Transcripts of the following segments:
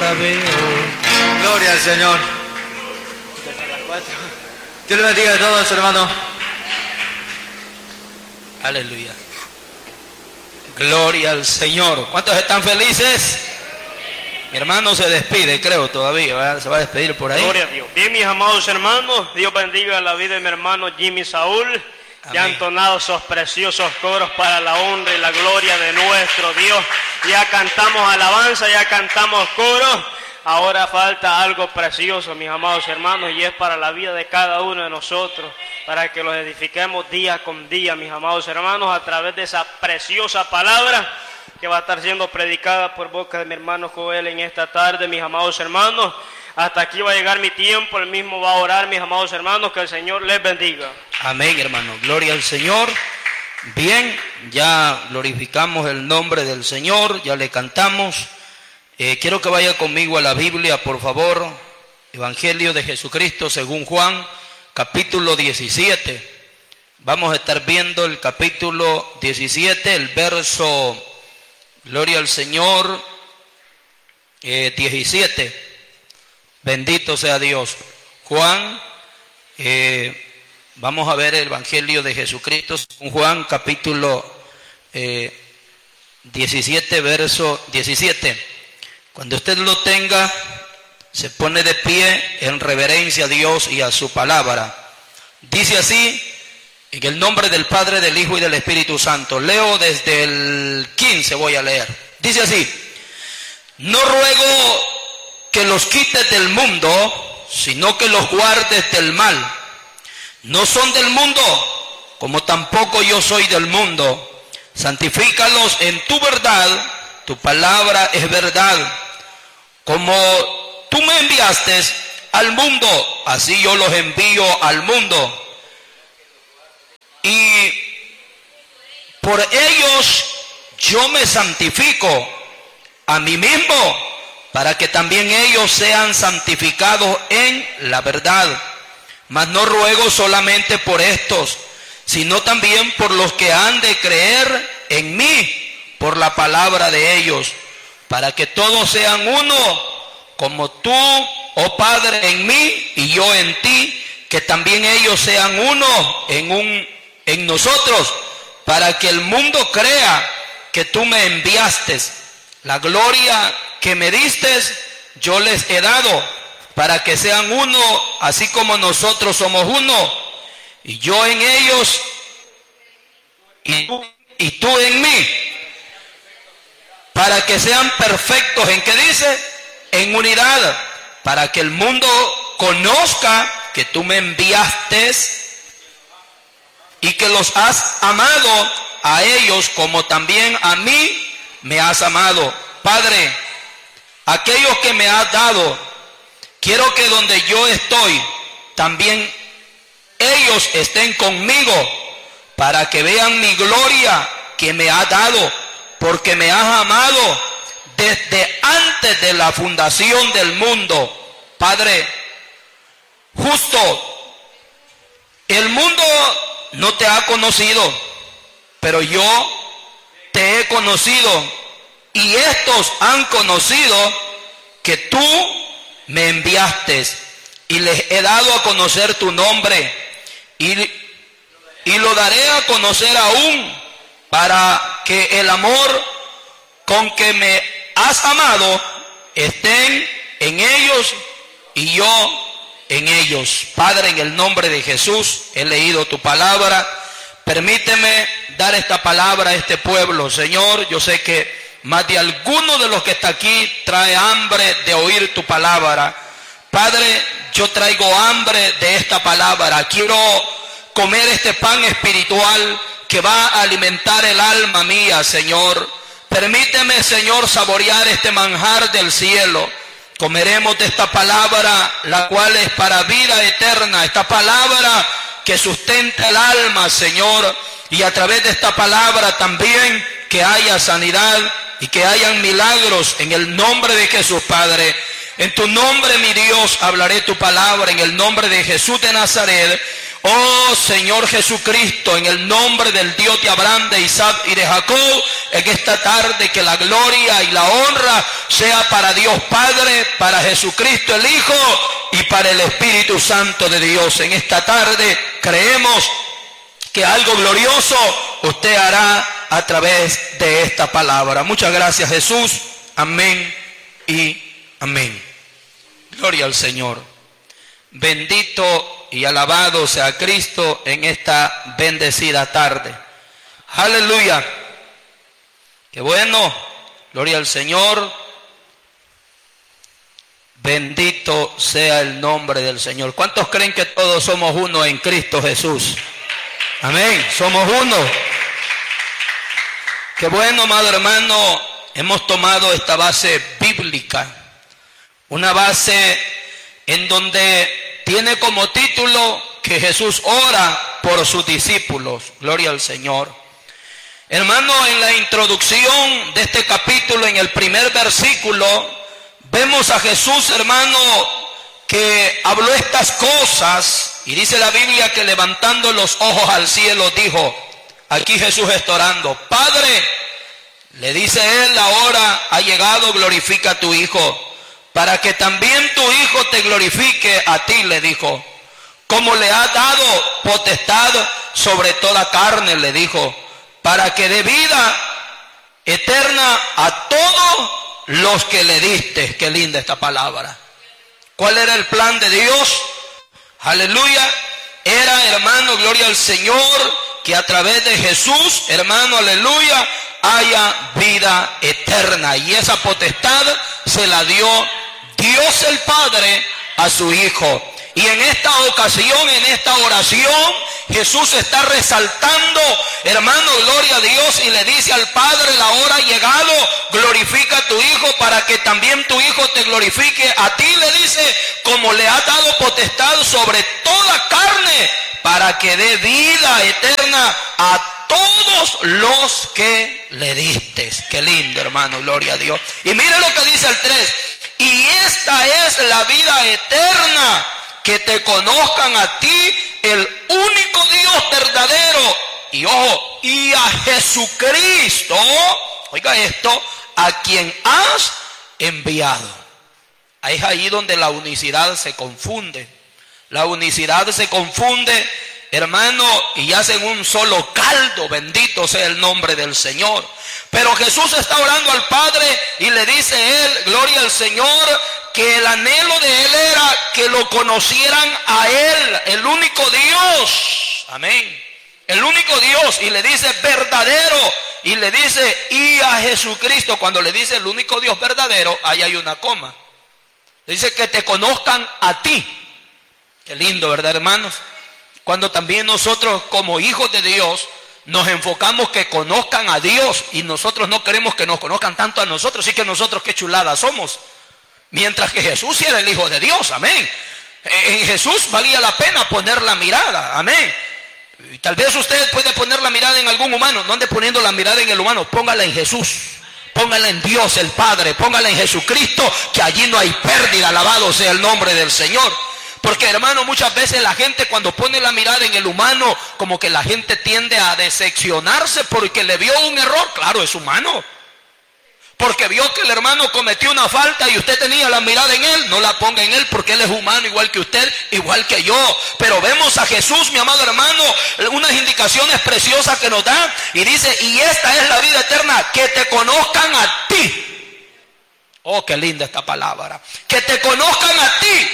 la veo. Gloria al Señor. Dios le bendiga a todos, hermano. Aleluya. Gloria al Señor. ¿Cuántos están felices? Mi hermano se despide, creo, todavía, ¿verdad? Se va a despedir por ahí. Gloria a Dios. Bien, mis amados hermanos, Dios bendiga la vida de mi hermano Jimmy Saúl. Amén. Ya han entonado esos preciosos coros para la honra y la gloria de nuestro Dios. Ya cantamos alabanza, ya cantamos coros. Ahora falta algo precioso, mis amados hermanos, y es para la vida de cada uno de nosotros, para que los edifiquemos día con día, mis amados hermanos, a través de esa preciosa palabra que va a estar siendo predicada por boca de mi hermano Joel en esta tarde, mis amados hermanos. Hasta aquí va a llegar mi tiempo, el mismo va a orar, mis amados hermanos, que el Señor les bendiga. Amén, hermano. Gloria al Señor. Bien, ya glorificamos el nombre del Señor, ya le cantamos. Quiero que vaya conmigo a la Biblia, por favor. Evangelio de Jesucristo según Juan, capítulo 17. Vamos a estar viendo el capítulo 17, el verso, gloria al Señor, 17. Bendito sea Dios. Juan, vamos a ver el Evangelio de Jesucristo según Juan, capítulo 17, verso 17. Cuando usted lo tenga, se pone de pie en reverencia a Dios y a su palabra. Dice así, en el nombre del Padre, del Hijo y del Espíritu Santo. Leo desde el 15, voy a leer. Dice así: no ruego que los quites del mundo, sino que los guardes del mal. No son del mundo, como tampoco yo soy del mundo. Santifícalos en tu verdad, tu palabra es verdad. Como tú me enviaste al mundo, así yo los envío al mundo. Y por ellos yo me santifico a mí mismo, para que también ellos sean santificados en la verdad. Mas no ruego solamente por estos, sino también por los que han de creer en mí, por la palabra de ellos, para que todos sean uno, como tú, oh Padre, en mí y yo en ti, que también ellos sean uno en nosotros, para que el mundo crea que tú me enviaste. La gloria que me diste, yo les he dado, para que sean uno, así como nosotros somos uno, y yo en ellos, y tú en mí, para que sean perfectos. ¿En qué dice? En unidad, para que el mundo conozca que tú me enviaste y que los has amado a ellos como también a mí me has amado. Padre, aquellos que me has dado, quiero que donde yo estoy, también ellos estén conmigo, para que vean mi gloria que me has dado, porque me has amado desde antes de la fundación del mundo. Padre, justo, el mundo no te ha conocido, pero yo te he conocido, y estos han conocido que tú me enviaste, y les he dado a conocer tu nombre, y lo daré a conocer aún, para que el amor con que me has amado estén en ellos y yo en ellos. Padre, en el nombre de Jesús he leído tu palabra. Permíteme dar esta palabra a este pueblo, Señor. Yo sé que más de alguno de los que está aquí trae hambre de oír tu palabra. Padre, yo traigo hambre de esta palabra. Quiero comer este pan espiritual que va a alimentar el alma mía, Señor. Permíteme, Señor, saborear este manjar del cielo. Comeremos de esta palabra, la cual es para vida eterna. Esta palabra que sustenta el alma, Señor. Y a través de esta palabra también que haya sanidad y que hayan milagros en el nombre de Jesús, Padre. En tu nombre, mi Dios, hablaré tu palabra. En el nombre de Jesús de Nazaret, oh Señor Jesucristo, en el nombre del Dios de Abraham, de Isaac y de Jacob, en esta tarde que la gloria y la honra sea para Dios Padre, para Jesucristo el Hijo y para el Espíritu Santo de Dios. En esta tarde creemos que algo glorioso usted hará a través de esta palabra. Muchas gracias, Jesús. Amén y amén. Gloria al Señor. Bendito y alabado sea Cristo en esta bendecida tarde. Aleluya. Qué bueno. Gloria al Señor. Bendito sea el nombre del Señor. ¿Cuántos creen que todos somos uno en Cristo Jesús? Amén. Somos uno. Qué bueno, amado hermano. Hemos tomado esta base bíblica. Una base en donde tiene como título que Jesús ora por sus discípulos. Gloria al Señor. Hermano, en la introducción de este capítulo, en el primer versículo, vemos a Jesús, hermano, que habló estas cosas, y dice la Biblia que levantando los ojos al cielo dijo, aquí Jesús está orando, Padre, le dice él, la hora ha llegado, glorifica a tu Hijo, para que también tu Hijo te glorifique a ti, le dijo, como le ha dado potestad sobre toda carne, le dijo, para que dé vida eterna a todos los que le diste. Qué linda esta palabra. ¿Cuál era el plan de Dios? Aleluya. Era, hermano, gloria al Señor, que a través de Jesús, hermano, aleluya, haya vida eterna. Y esa potestad se la dio Dios el Padre a su Hijo. Y en esta ocasión, en esta oración, Jesús está resaltando, hermano, gloria a Dios, y le dice al Padre, la hora ha llegado, glorifica a tu Hijo para que también tu Hijo te glorifique a ti, le dice, como le ha dado potestad sobre toda carne, para que dé vida eterna a todos los que le diste. Qué lindo, hermano, gloria a Dios. Y mire lo que dice el 3, y esta es la vida eterna, que te conozcan a ti, el único Dios verdadero, y ojo, y a Jesucristo, oiga esto, a quien has enviado. Es ahí donde la unicidad se confunde. La unicidad se confunde, hermano, y hacen un solo caldo. Bendito sea el nombre del Señor. Pero Jesús está orando al Padre y le dice él, gloria al Señor, que el anhelo de él era que lo conocieran a él, el único Dios. Amén. El único Dios. Y le dice verdadero. Y le dice y a Jesucristo. Cuando le dice el único Dios verdadero, ahí hay una coma. Le dice que te conozcan a ti. Qué lindo, ¿verdad, hermanos? Cuando también nosotros como hijos de Dios nos enfocamos que conozcan a Dios y nosotros no queremos que nos conozcan tanto a nosotros, sí que nosotros qué chulada somos. Mientras que Jesús sí era el Hijo de Dios, amén. En Jesús valía la pena poner la mirada, amén. Y tal vez usted puede poner la mirada en algún humano, no ande poniendo la mirada en el humano, póngala en Jesús. Póngala en Dios el Padre, póngala en Jesucristo, que allí no hay pérdida, alabado sea el nombre del Señor. Porque, hermano, muchas veces la gente cuando pone la mirada en el humano, como que la gente tiende a decepcionarse porque le vio un error. Claro, es humano. Porque vio que el hermano cometió una falta y usted tenía la mirada en él. No la ponga en él porque él es humano igual que usted, igual que yo. Pero vemos a Jesús, mi amado hermano, unas indicaciones preciosas que nos da. Y dice, y esta es la vida eterna, que te conozcan a ti. Oh, qué linda esta palabra. Que te conozcan a ti.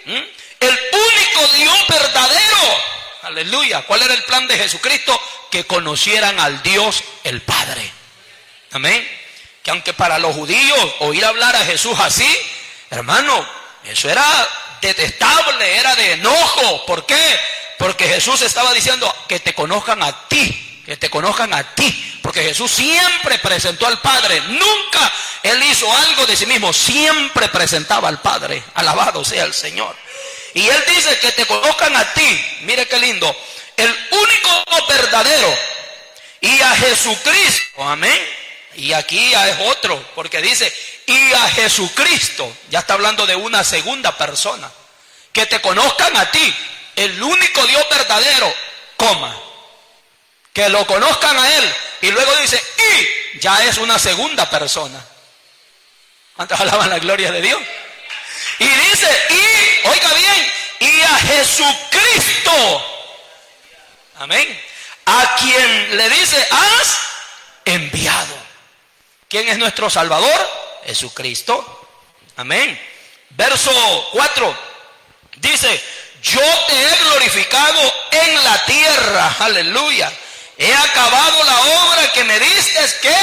El único Dios verdadero. Aleluya. ¿Cuál era el plan de Jesucristo? Que conocieran al Dios el Padre. Amén. Que aunque para los judíos oír hablar a Jesús así, hermano, eso era detestable, era de enojo. ¿Por qué? Porque Jesús estaba diciendo que te conozcan a ti. Que te conozcan a ti. Porque Jesús siempre presentó al Padre. Nunca Él hizo algo de sí mismo. Siempre presentaba al Padre. Alabado sea el Señor. Y Él dice que te conozcan a ti. Mire qué lindo. El único verdadero. Y a Jesucristo. Amén. Y aquí ya es otro. Porque dice, y a Jesucristo. Ya está hablando de una segunda persona. Que te conozcan a ti. el único Dios verdadero, coma, que lo conozcan a Él, y luego dice, y ya es una segunda persona. ¿Cuántos alaban la gloria de Dios? Y dice, y, oiga bien, y a Jesucristo, amén, a quien le dice, has enviado. ¿Quién es nuestro Salvador? Jesucristo, amén. Verso 4 dice, yo te he glorificado en la tierra, aleluya, he acabado la obra que me diste que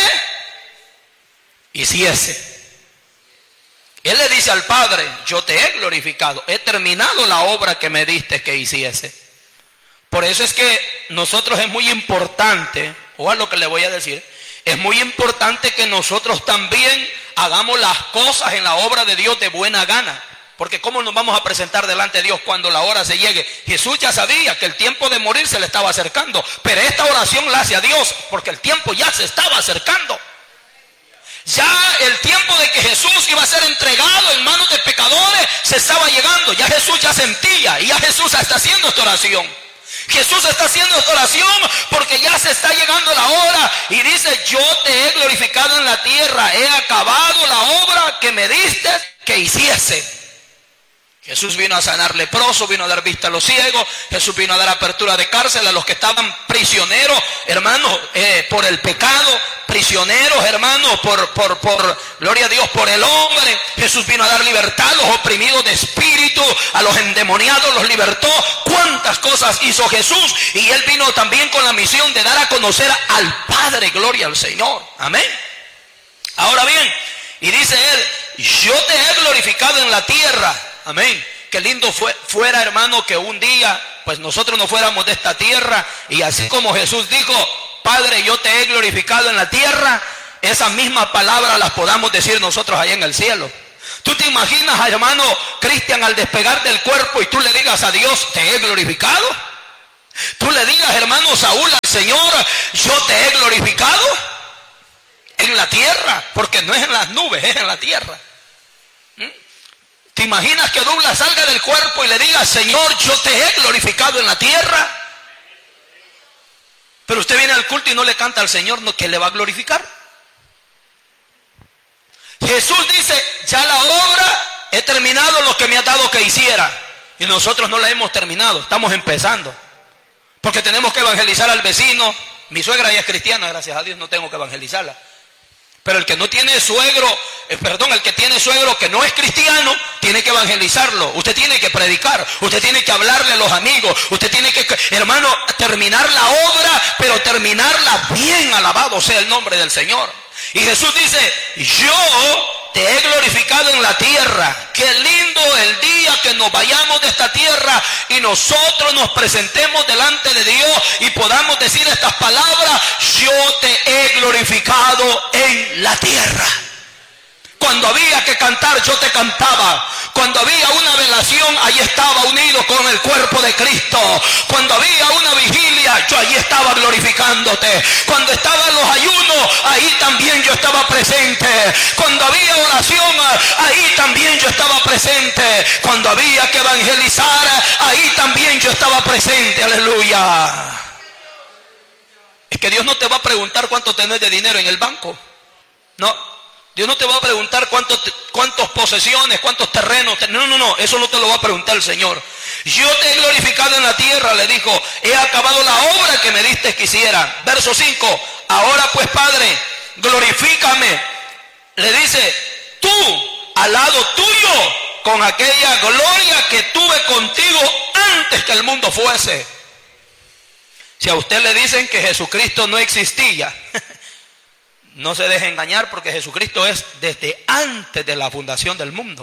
hiciese. Él le dice al Padre, yo te he glorificado, he terminado la obra que me diste que hiciese. Por eso es que nosotros es muy importante, o a lo que le voy a decir, es muy importante que nosotros también hagamos las cosas en la obra de Dios de buena gana. Porque ¿cómo nos vamos a presentar delante de Dios cuando la hora se llegue? Jesús ya sabía que el tiempo de morir se le estaba acercando, pero esta oración la hace a Dios porque el tiempo ya se estaba acercando. Ya el tiempo de que Jesús iba a ser entregado en manos de pecadores se estaba llegando. Ya Jesús ya sentía y ya Jesús está haciendo esta oración. Jesús está haciendo esta oración porque ya se está llegando la hora y dice, yo te he glorificado en la tierra, he acabado la obra que me diste que hiciese. Jesús vino a sanar leprosos, vino a dar vista a los ciegos, Jesús vino a dar apertura de cárcel a los que estaban prisioneros, hermanos, por el pecado, prisioneros, hermanos, por gloria a Dios, por el hombre. Jesús vino a dar libertad a los oprimidos de espíritu, a los endemoniados los libertó. Cuántas cosas hizo Jesús, y Él vino también con la misión de dar a conocer al Padre, gloria al Señor, amén. Ahora bien, y dice Él, yo te he glorificado en la tierra. Amén. Qué lindo fuera, hermano, que un día pues nosotros no fuéramos de esta tierra y así como Jesús dijo, Padre, yo te he glorificado en la tierra, esas mismas palabras las podamos decir nosotros allá en el cielo. ¿Tú te imaginas, hermano Cristian, al despegar del cuerpo y tú le digas a Dios, te he glorificado? Tú le digas, hermano Saúl, al Señor, yo te he glorificado en la tierra, porque no es en las nubes, es en la tierra. ¿Te imaginas que Douglas salga del cuerpo y le diga, Señor, yo te he glorificado en la tierra? Pero usted viene al culto y no le canta al Señor, ¿no? ¿Que le va a glorificar? Jesús dice, ya la obra he terminado lo que me ha dado que hiciera. Y nosotros no la hemos terminado, estamos empezando. Porque tenemos que evangelizar al vecino. Mi suegra ya es cristiana, gracias a Dios no tengo que evangelizarla. Pero el que no tiene suegro, el que tiene suegro que no es cristiano, tiene que evangelizarlo. Usted tiene que predicar, usted tiene que hablarle a los amigos, usted tiene que, hermano, terminar la obra, pero terminarla bien, alabado sea el nombre del Señor. Y Jesús dice, yo te he glorificado en la tierra. Qué lindo el día que nos vayamos de esta tierra y nosotros nos presentemos delante de Dios y podamos decir estas palabras, yo te he glorificado en la tierra. Cuando había que cantar, yo te cantaba. Cuando había una velación, ahí estaba unido con el cuerpo de Cristo. Cuando había una vigilia, yo allí estaba glorificándote. Cuando estaban los ayunos, ahí también yo estaba presente. Cuando había oración, ahí también yo estaba presente. Cuando había que evangelizar, ahí también yo estaba presente. Aleluya. Es que Dios no te va a preguntar cuánto tenés de dinero en el banco. No. Dios no te va a preguntar cuántas posesiones, cuántos terrenos. No, eso no te lo va a preguntar el Señor. Yo te he glorificado en la tierra, le dijo, he acabado la obra que me diste que hiciera. Verso 5, ahora pues Padre, glorifícame. Le dice, tú, al lado tuyo, con aquella gloria que tuve contigo antes que el mundo fuese. Si a usted le dicen que Jesucristo no existía, no se deje engañar porque Jesucristo es desde antes de la fundación del mundo.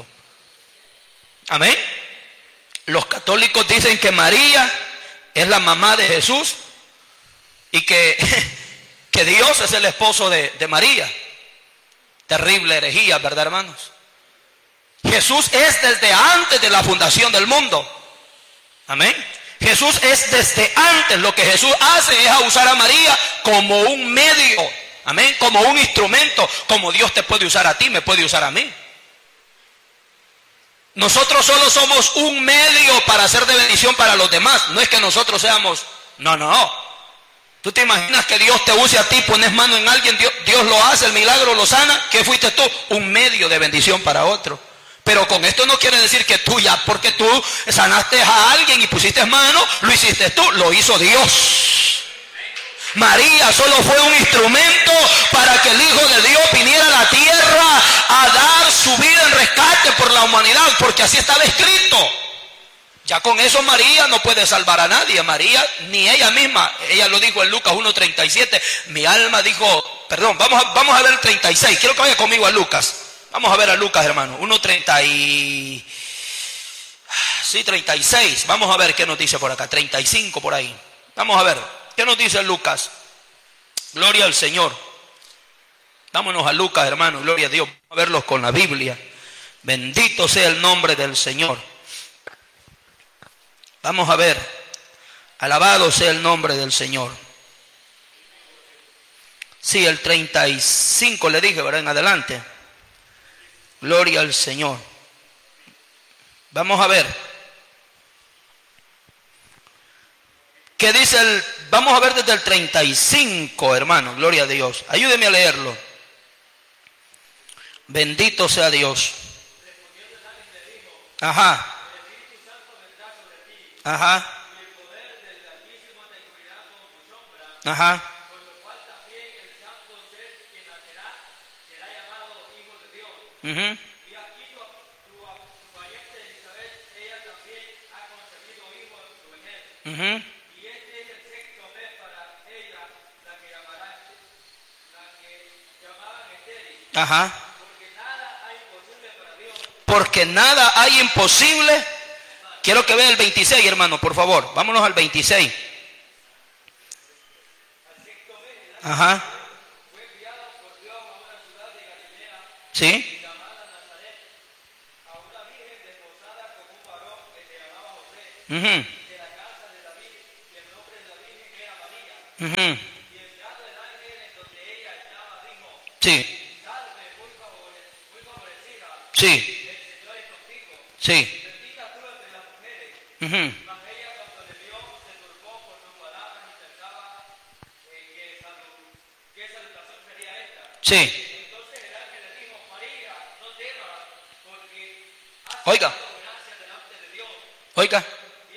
Amén. Los católicos dicen que María es la mamá de Jesús y que Dios es el esposo de María. Terrible herejía, ¿verdad, hermanos? Jesús es desde antes de la fundación del mundo. Amén. Jesús es desde antes. Lo que Jesús hace es a usar a María como un medio. Amén, como un instrumento, como Dios te puede usar a ti, me puede usar a mí. Nosotros solo somos un medio para ser de bendición para los demás. No es que nosotros seamos... No. ¿Tú te imaginas que Dios te use a ti, pones mano en alguien, Dios lo hace, el milagro lo sana? ¿Qué fuiste tú? Un medio de bendición para otro. Pero con esto no quiere decir que tú ya, porque tú sanaste a alguien y pusiste mano, lo hiciste tú, lo hizo Dios. María solo fue un instrumento para que el Hijo de Dios viniera a la tierra a dar su vida en rescate por la humanidad, porque así estaba escrito. Ya con eso María no puede salvar a nadie. María, ni ella misma, ella lo dijo en Lucas 1:37, mi alma dijo, perdón, vamos a ver el 36, quiero que vaya conmigo a Lucas. Vamos a ver a Lucas, hermano, 36, vamos a ver qué nos dice por acá, 35 por ahí. Vamos a ver, ¿qué nos dice Lucas? Gloria al Señor. Vámonos a Lucas, hermano, gloria a Dios, vamos a verlos con la Biblia. Bendito sea el nombre del Señor. Vamos a ver, alabado sea el nombre del Señor. Sí, el 35 le dije, ¿verdad? En adelante. Gloria al Señor. Vamos a ver. ¿Qué dice vamos a ver desde el 35, hermano? Gloria a Dios. Ayúdeme a leerlo. Bendito sea Dios. Ajá. Ajá. Ajá. Uh-huh. Uh-huh. Ajá. Porque nada hay imposible. Quiero que vea el 26, hermano, por favor. Vámonos al 26. Ajá. Sí. Uh-huh. Uh-huh. Sí. Sí. Sí. Uh-huh. Sí. Oiga. Oiga.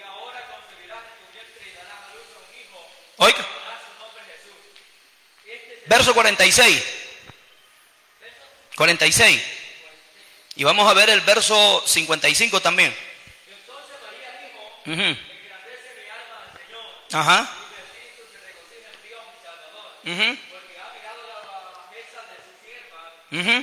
Oiga. Verso 46. 46. Y vamos a ver el verso 55 también. Uh-huh. Ajá. Uh-huh. Uh-huh.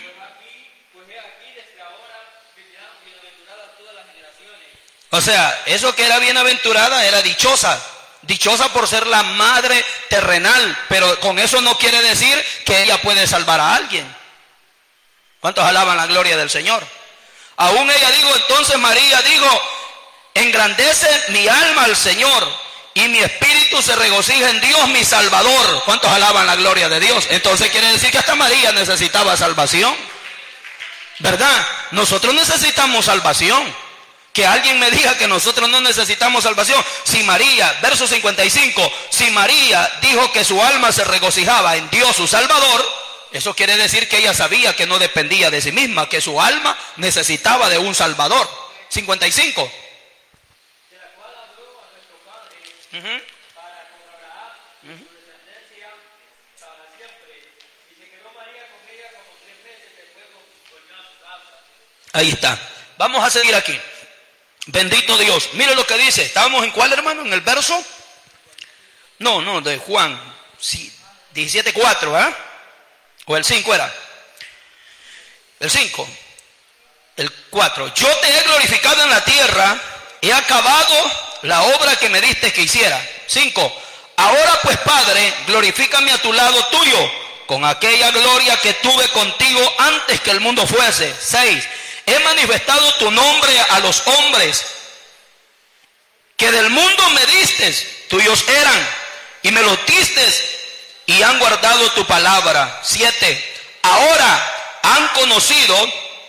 O sea, eso que era bienaventurada era dichosa. Dichosa por ser la madre terrenal, pero con eso no quiere decir que ella puede salvar a alguien. ¿Cuántos alaban la gloria del Señor? Aún ella dijo, entonces María dijo, engrandece mi alma al Señor y mi espíritu se regocija en Dios mi Salvador. ¿Cuántos alaban la gloria de Dios? Entonces quiere decir que hasta María necesitaba salvación, ¿verdad? Nosotros necesitamos salvación. Que alguien me diga que nosotros no necesitamos salvación. Si María, verso 55, si María dijo que su alma se regocijaba en Dios su Salvador, eso quiere decir que ella sabía que no dependía de sí misma, que su alma necesitaba de un Salvador. 55. De la cual habló a nuestro Padre, para con Abraham, su descendencia para siempre. Y se quedó María con ella como 3 meses, después volvió a su casa. Ahí está. Vamos a seguir aquí. Bendito Dios. Mire lo que dice. ¿Estábamos en cuál, hermano? ¿En el verso? No, de Juan 17:4, ¿eh? ¿O el 5 era? El 5. El 4. Yo te he glorificado en la tierra, he acabado la obra que me diste que hiciera. 5. Ahora pues, Padre, glorifícame a tu lado tuyo, con aquella gloria que tuve contigo antes que el mundo fuese. 6. He manifestado tu nombre a los hombres que del mundo me diste, tuyos eran, y me los diste, y han guardado tu palabra. 7. Ahora han conocido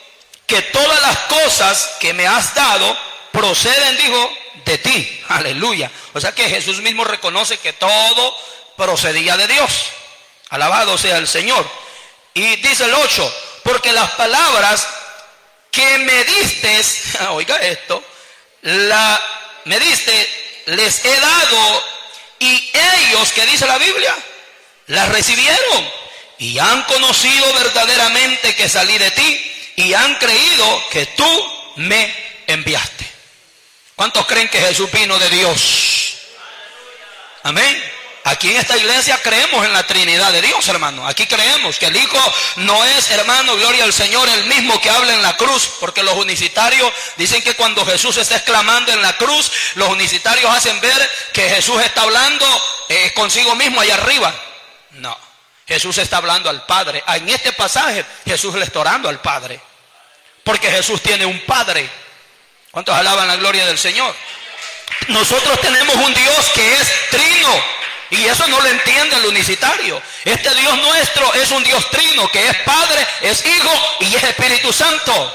que todas las cosas que me has dado proceden, dijo, de ti. Aleluya. O sea que Jesús mismo reconoce que todo procedía de Dios. Alabado sea el Señor. Y dice el 8, porque las palabras que me diste, oiga esto, me diste, les he dado, y ellos, ¿qué dice la Biblia? Las recibieron y han conocido verdaderamente que salí de ti y han creído que tú me enviaste. ¿Cuántos creen que Jesús vino de Dios? Amén. Aquí en esta iglesia creemos en la Trinidad de Dios, hermano. Aquí creemos que el Hijo no es, hermano, gloria al Señor, el mismo que habla en la cruz. Porque los unicitarios dicen que cuando Jesús está exclamando en la cruz, los unicitarios hacen ver que Jesús está hablando consigo mismo allá arriba. No, Jesús está hablando al Padre. En este pasaje Jesús le está orando al Padre, porque Jesús tiene un Padre. ¿Cuántos alaban la gloria del Señor? Nosotros tenemos un Dios que es trino. Y eso no lo entiende el unicitario. Este Dios nuestro es un Dios trino, que es Padre, es Hijo y es Espíritu Santo.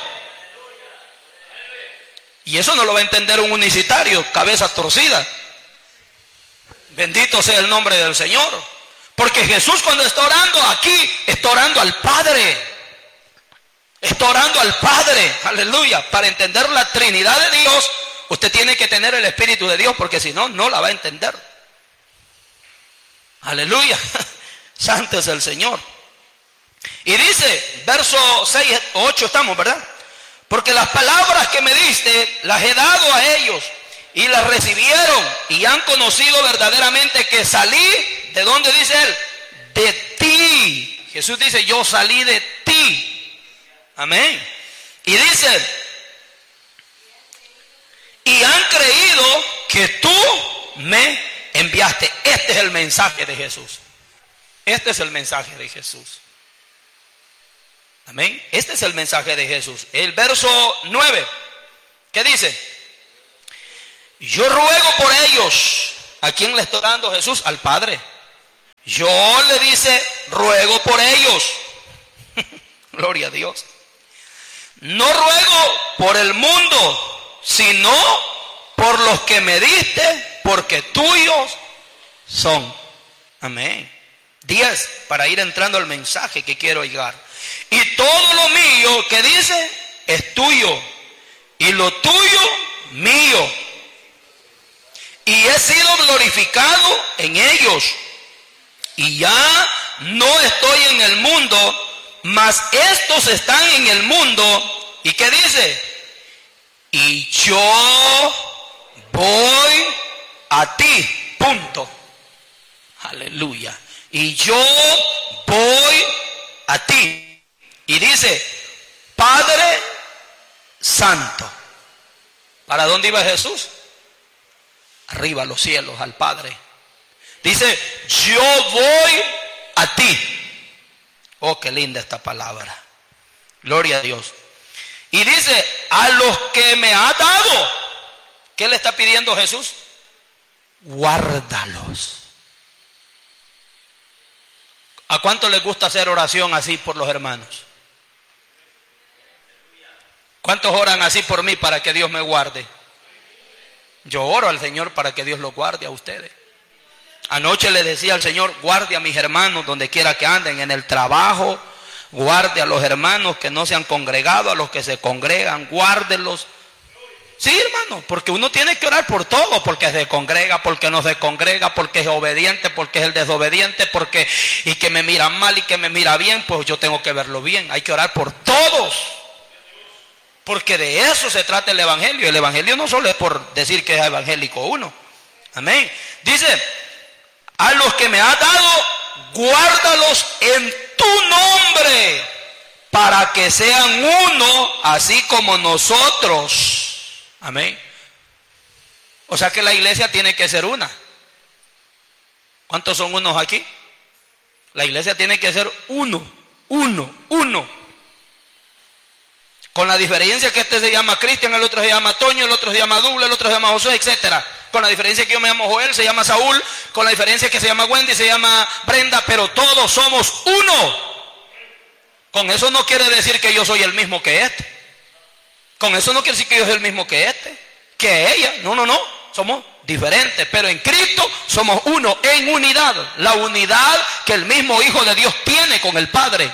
Y eso no lo va a entender un unicitario, cabeza torcida. Bendito sea el nombre del Señor. Porque Jesús, cuando está orando aquí, está orando al Padre. Está orando al Padre. Aleluya. Para entender la Trinidad de Dios, usted tiene que tener el Espíritu de Dios, porque si no, no la va a entender. Aleluya. Santo es el Señor. Y dice, verso 6, 8 estamos, ¿verdad? Porque las palabras que me diste, las he dado a ellos, y las recibieron, y han conocido verdaderamente que salí, ¿de dónde dice él? De ti. Jesús dice, yo salí de ti. Amén. Y dice, y han creído que tú me enviaste. Este es el mensaje de Jesús. Este es el mensaje de Jesús. Amén. Este es el mensaje de Jesús. El verso 9, ¿qué dice? Yo ruego por ellos. ¿A quién le está dando Jesús? Al Padre. Yo le dice, ruego por ellos. Gloria a Dios. No ruego por el mundo, sino por los que me diste, porque tuyos son. Amén. 10, para ir entrando al mensaje que quiero llegar. Y todo lo mío, que dice, es tuyo, y lo tuyo, mío. Y he sido glorificado en ellos. Y ya no estoy en el mundo, mas estos están en el mundo. ¿Y qué dice? Y yo voy a ti. Punto. Aleluya. Y yo voy a ti. Y dice, Padre Santo. ¿Para dónde iba Jesús? Arriba a los cielos, al Padre. Dice, yo voy a ti. Oh, qué linda esta palabra. Gloria a Dios. Y dice, a los que me ha dado. ¿Qué le está pidiendo Jesús? Guárdalos. ¿A cuánto les gusta hacer oración así por los hermanos? ¿Cuántos oran así por mí para que Dios me guarde? Yo oro al Señor para que Dios los guarde a ustedes. Anoche le decía al Señor, guarde a mis hermanos donde quiera que anden, en el trabajo, guarde a los hermanos que no se han congregado, a los que se congregan, guárdelos. Sí, hermano, porque uno tiene que orar por todo, porque se congrega, porque no se congrega, porque es obediente, porque es el desobediente, porque y que me mira mal y que me mira bien, pues yo tengo que verlo bien. Hay que orar por todos, porque de eso se trata el evangelio. El evangelio no solo es por decir que es evangélico uno. Amén. Dice, a los que me has dado, guárdalos en tu nombre, para que sean uno, así como nosotros. Amén. O sea que la iglesia tiene que ser una. ¿Cuántos son unos aquí? La iglesia tiene que ser uno. Con la diferencia que este se llama Cristian, el otro se llama Toño, el otro se llama Douglas, el otro se llama José, etcétera. Con la diferencia que yo me llamo Joel, se llama Saúl. Con la diferencia que se llama Wendy, se llama Brenda. Pero todos somos uno. Con eso no quiere decir que yo soy el mismo que este. Con eso no quiere decir que yo soy el mismo que que ella. No, no, no. Somos diferentes, pero en Cristo somos uno, en unidad. La unidad que el mismo Hijo de Dios tiene con el Padre.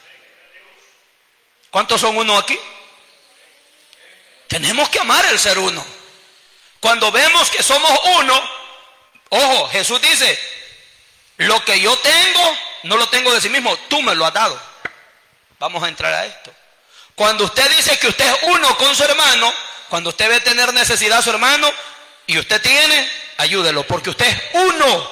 ¿Cuántos son uno aquí? Tenemos que amar el ser uno. Cuando vemos que somos uno, ojo, Jesús dice, lo que yo tengo, no lo tengo de sí mismo, tú me lo has dado. Vamos a entrar a esto. Cuando usted dice que usted es uno con su hermano, cuando usted ve tener necesidad a su hermano, y usted tiene, ayúdelo, porque usted es uno.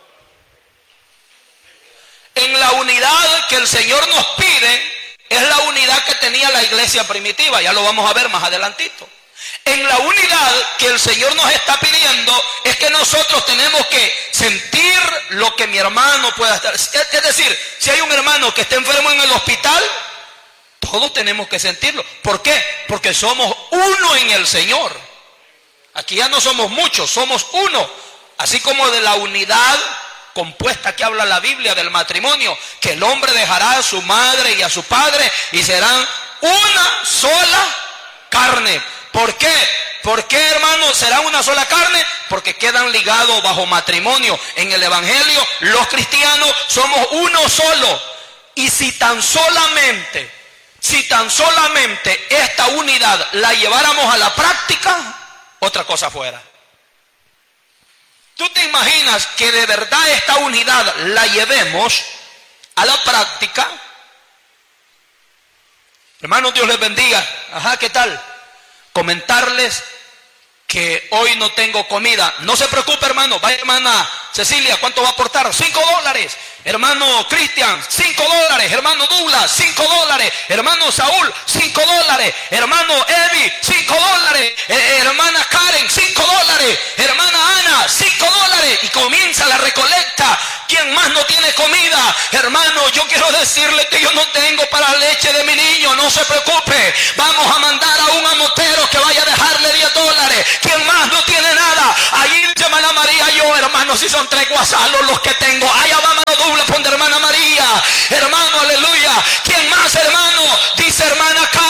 En la unidad que el Señor nos pide, es la unidad que tenía la iglesia primitiva, ya lo vamos a ver más adelantito. En la unidad que el Señor nos está pidiendo, es que nosotros tenemos que sentir lo que mi hermano pueda estar. Es decir, si hay un hermano que está enfermo en el hospital, todos tenemos que sentirlo. ¿Por qué? Porque somos uno en el Señor. Aquí ya no somos muchos, somos uno. Así como de la unidad compuesta que habla la Biblia del matrimonio, que el hombre dejará a su madre y a su padre y serán una sola carne. ¿Por qué? ¿Por qué, hermano, serán una sola carne? Porque quedan ligados bajo matrimonio. En el Evangelio, los cristianos somos uno solo. Y si tan solamente esta unidad la lleváramos a la práctica, otra cosa fuera. ¿Tú te imaginas que de verdad esta unidad la llevemos a la práctica? Hermanos, Dios les bendiga. Ajá, ¿qué tal? Comentarles que hoy no tengo comida. No se preocupe, hermano. Vaya, hermana Cecilia, ¿cuánto va a aportar? $5. Hermano Cristian, $5. Hermano Douglas, $5. Hermano Saúl, $5. Hermano Evi, $5. Hermana Karen, $5. Hermana Ana, $5. Y comienza la recolecta. ¿Quién más no tiene comida? Hermano, yo quiero decirle que yo no tengo para la leche de mi niño. No se preocupe. Vamos a mandar a un amotero que vaya a dejarle $10. ¿Quién más no tiene nada? Allí dice hermana María, yo, hermano, si son 3 guasalos los que tengo. Allá va mano doble, pon de hermana María. Hermano, aleluya. ¿Quién más, hermano? Dice hermana Carmen.